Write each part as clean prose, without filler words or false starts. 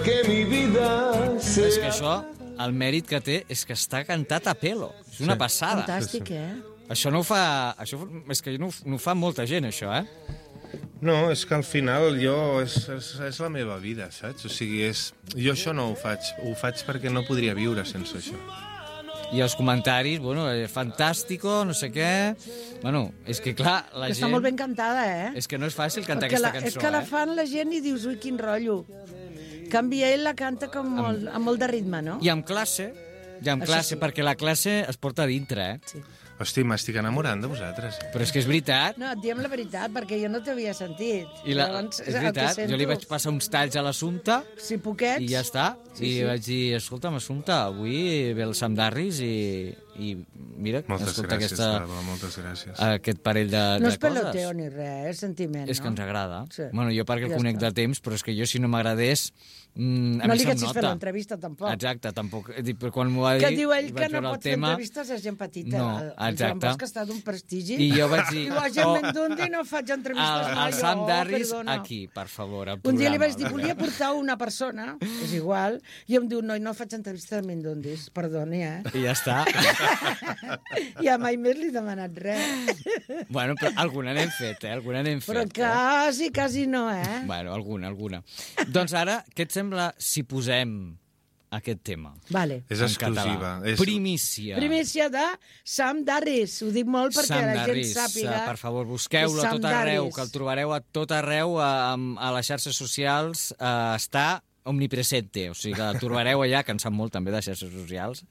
Que mi vida sea... És que això, el mèrit que té és que està cantat a pelo. És una passada. Fantàstic, Això no ho fa... És que no ho fa molta gent, això, No, és que al final és la meva vida, saps? O sigui, jo això no ho faig perquè no podria viure sense això. I els comentaris, bueno, fantàstico, no sé què... Bueno, és que clar, la gent... Està molt ben cantada, És que no és fàcil cantar Perquè aquesta cançó, és que la fan la gent i dius, ui, quin rotllo. En canvi, ell la canta com amb molt de ritme, no? I amb classe, perquè la classe es porta a dintre, Sí. Hosti, m'estic enamorant de vosaltres. Però és que és veritat. No, et diem la veritat, perquè jo no t'havia sentit. I és veritat, jo li vaig passar uns talls a l'Assumpta Sí, poquets. i ja està. I vaig dir, escolta'm, Assumpta, avui ve el Sam Darris i mira, escolta moltes gràcies. aquest parell de No és coses. peloteo ni res, és sentiment, És que ens agrada. Sí. Bueno, jo perquè el Ja conec està. de temps, però és que jo si no m'agradés... No li haguessis fet l'entrevista, tampoc. Exacte, tampoc. Però quan m'ho va dir... Que diu ell i que vaig no veure el pot fer tema, entrevistes a gent petita. No, El exacte. Joan Bosch està d'un prestigi. I jo vaig dir... Diu, a gent Mendundi no faig entrevistes mai. El Sam Darris, perdona. aquí, per favor, al Un dia li programa. vaig dir, volia portar una persona, és igual, i em diu, no faig entrevistes a Mendundis, perdoni, I ja està. Ja mai més li he demanat res. Bueno, però alguna n'hem fet, Alguna n'hem fet. Però quasi no, Bueno, alguna. Doncs ara, què et sembla si posem aquest tema? Vale. És En exclusiva. català? Primícia. Primícia de Sam Darris. Ho dic molt perquè Sam la gent Darris, sàpiga. per favor, busqueu-lo a Sam tot arreu, Darris. que el trobareu a tot arreu, a les xarxes socials, està omnipresente, o sigui que el trobareu allà, que en sap molt també de xarxes socials,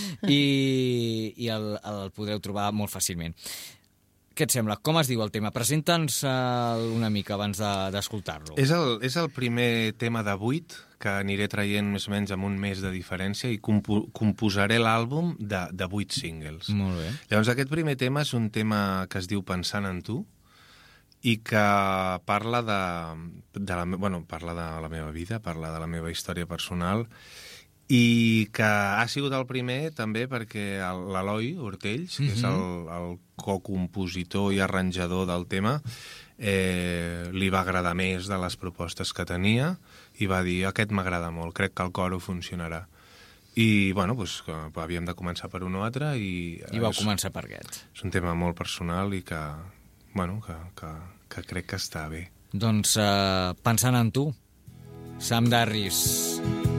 i el podreu trobar molt fàcilment. Què et sembla? Com es diu el tema? Presenta'ns una mica abans d'escoltar-lo. És el primer tema de 8 que aniré traient més o menys amb un mes de diferència i composaré l'àlbum de 8 singles. Molt bé. Llavors, aquest primer tema és un tema que es diu Pensant en tu i que parla parla de la meva vida, parla de la meva història personal i que ha sigut el primer també perquè l'Eloi Hortells, que és el co-compositor i arranjador del tema, li va agradar més de les propostes que tenia i va dir, aquest m'agrada molt, crec que el coro funcionarà. I, bueno, doncs, havíem de començar per un o altre i vau començar per aquest. És un tema molt personal i que crec que està bé. Doncs pensant en tu, Sam Darris.